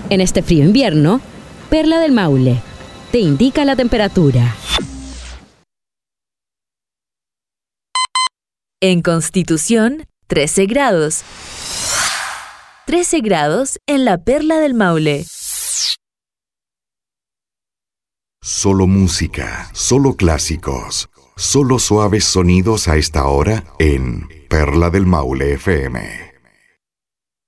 En este frío invierno, Perla del Maule te indica la temperatura. En Constitución, 13 grados. 13 grados en la Perla del Maule. Solo música, solo clásicos, solo suaves sonidos a esta hora en Perla del Maule FM.